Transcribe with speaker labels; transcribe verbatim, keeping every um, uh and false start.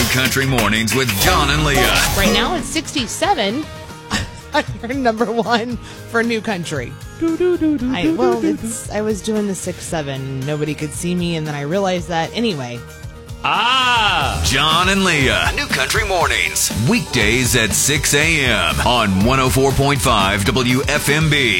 Speaker 1: Country Mornings with John and Leah.
Speaker 2: Right now it's sixty-seven. You're number one for New Country. I, well, it's, I was doing the six seven. Nobody could see me, and then I realized that anyway.
Speaker 1: Ah! John and Leah, New Country Mornings. Weekdays at six a.m. on one oh four point five W F M B.